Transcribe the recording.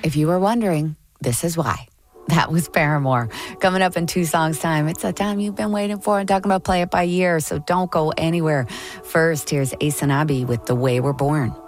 If you were wondering, this is why. That was Paramore. Coming up in 2 songs' time. It's a time you've been waiting for. I'm talking about Play It By Year, so don't go anywhere. First, here's Ace and Abby with The Way We're Born.